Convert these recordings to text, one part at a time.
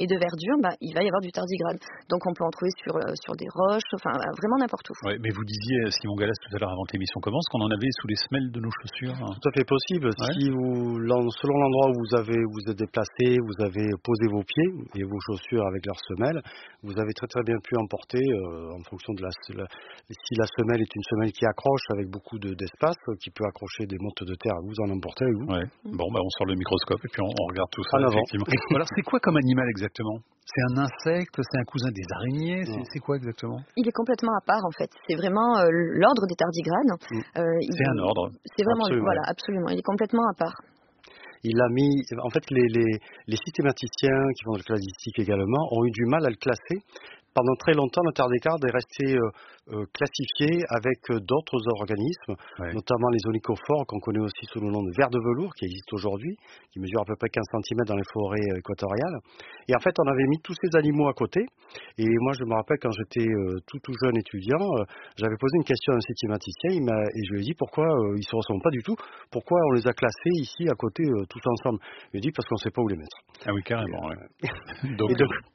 et de verdure, il va y avoir du tardigrade. Donc on peut en trouver sur des roches, vraiment n'importe où. Ouais, mais vous disiez, Simon Gallas, tout à l'heure avant que l'émission commence, qu'on en avait sous les semelles de nos chaussures. Tout à fait possible. Ouais. Si selon l'endroit où vous êtes déplacé, vous avez posé vos pieds et vos chaussures avec leurs semelles, vous avez très très bien pu emporter, en fonction de si la semelle est une semelle qui accroche avec beaucoup d'espace, qui peut accrocher des mottes de terre, vous en emportez avec vous. Ouais. Bon, on sort le microscope et puis on regarde tout ça, En avant. effectivement. Alors, c'est quoi comme animal exactement? C'est un insecte? C'est un cousin des araignées? C'est quoi exactement? Il est complètement à part en fait. C'est vraiment l'ordre des tardigrades. C'est un ordre. C'est vraiment, Absolument. voilà, absolument. Il est complètement à part. Il a mis, en fait, les systématiciens qui font de la cladistique également ont eu du mal à le classer. Pendant très longtemps, le tardigrade est resté classifié avec d'autres organismes, notamment les onychophores, qu'on connaît aussi sous le nom de vers de velours, qui existent aujourd'hui, qui mesurent à peu près 15 cm dans les forêts équatoriales. Et en fait, on avait mis tous ces animaux à côté. Et moi, je me rappelle, quand j'étais tout jeune étudiant, j'avais posé une question à un systématicien, et je lui ai dit pourquoi ils ne se ressemblent pas du tout, pourquoi on les a classés ici à côté tous ensemble. Il m'a dit parce qu'on ne sait pas où les mettre. Ah oui, carrément. Donc,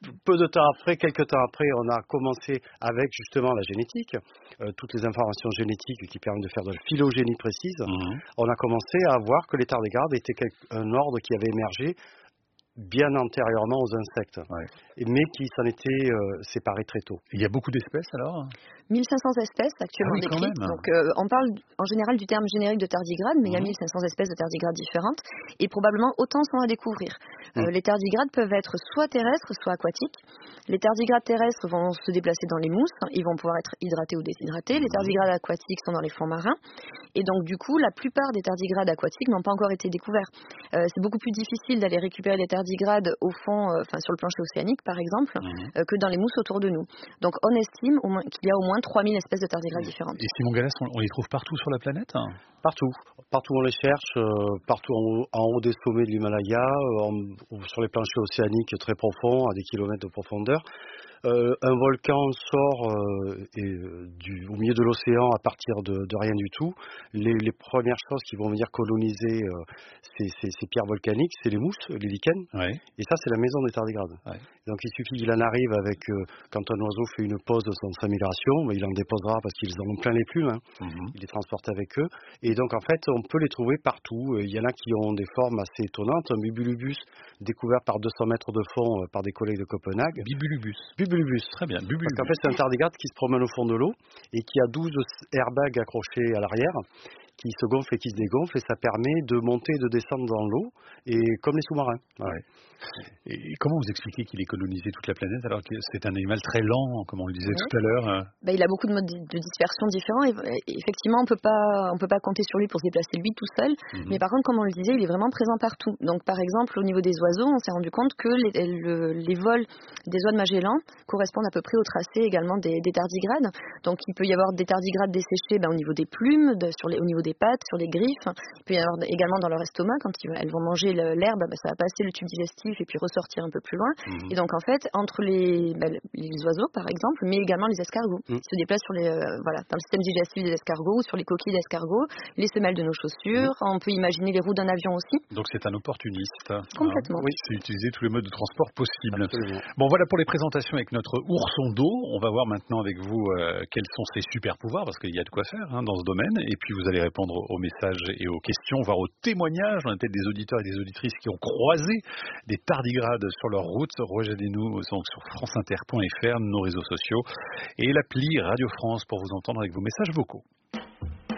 quelques temps après, on a commencé avec justement la génétique, toutes les informations génétiques qui permettent de faire de la phylogénie précise. On a commencé à voir que les tardigrades étaient un ordre qui avait émergé bien antérieurement aux insectes, mais qui s'en était séparé très tôt. Il y a beaucoup d'espèces alors? 1500 espèces actuellement décrites. Donc on parle en général du terme générique de tardigrade, mais il y a 1500 espèces de tardigrades différentes et probablement autant sont à découvrir. Les tardigrades peuvent être soit terrestres, soit aquatiques. Les tardigrades terrestres vont se déplacer dans les mousses, ils vont pouvoir être hydratés ou déshydratés. Les tardigrades aquatiques sont dans les fonds marins. Et donc du coup, la plupart des tardigrades aquatiques n'ont pas encore été découverts. C'est beaucoup plus difficile d'aller récupérer des tardigrades au fond, sur le plancher océanique par exemple, que dans les mousses autour de nous. Donc on estime qu'il y a au moins 3000 espèces de tardigrades différentes. Et Simon Gallas, on les trouve partout sur la planète? Partout on les cherche, partout en haut des sommets de l'Himalaya, sur les planchers océaniques très profonds, à des kilomètres de profondeur. Un volcan sort au milieu de l'océan à partir de rien du tout. Les premières choses qui vont venir coloniser ces pierres volcaniques, c'est les mousses, les lichens. Et ça, c'est la maison des tardigrades. Donc il suffit qu'il en arrive avec, quand un oiseau fait une pause dans sa migration, il en déposera parce qu'ils en ont plein les plumes, il les transporte avec eux. Et donc en fait, on peut les trouver partout. Il y en a qui ont des formes assez étonnantes. Un bibulubus découvert par 200 mètres de fond par des collègues de Copenhague. Bibulubus. Très bien, Parce qu'en fait, c'est un tardigrade qui se promène au fond de l'eau et qui a 12 airbags accrochés à l'arrière, qui se gonflent et qui se dégonflent, et ça permet de monter et de descendre dans l'eau, et comme les sous-marins. Et comment vous expliquez qu'il ait colonisé toute la planète alors que c'est un animal très lent, comme on le disait tout à l'heure? Il a beaucoup de modes de dispersion différents. Et effectivement, on peut pas compter sur lui pour se déplacer lui tout seul. Mais par contre, comme on le disait, il est vraiment présent partout. Donc par exemple, au niveau des oiseaux, on s'est rendu compte que les vols des oies de Magellan correspondent à peu près au tracé également des tardigrades. Donc il peut y avoir des tardigrades desséchés au niveau des plumes, au niveau des pattes, sur les griffes. Il peut y avoir également dans leur estomac, quand elles vont manger l'herbe, ça va passer le tube digestif et puis ressortir un peu plus loin. Et donc en fait, entre les oiseaux par exemple, mais également les escargots, qui se déplacent dans le système digestif des escargots ou sur les coquilles d'escargots, les semelles de nos chaussures. On peut imaginer les roues d'un avion aussi. Donc c'est un opportuniste. Complètement. C'est utiliser tous les modes de transport possibles. Absolument. Bon, voilà pour les présentations avec notre ourson d'eau. On va voir maintenant avec vous quels sont ses super pouvoirs, parce qu'il y a de quoi faire dans ce domaine. Et puis vous allez répondre aux messages et aux questions, voire aux témoignages. On a peut-être des auditeurs et des auditrices qui ont croisé des tardigrades sur leur route. Rejoignez-nous sur franceinter.fr, nos réseaux sociaux et l'appli Radio France pour vous entendre avec vos messages vocaux.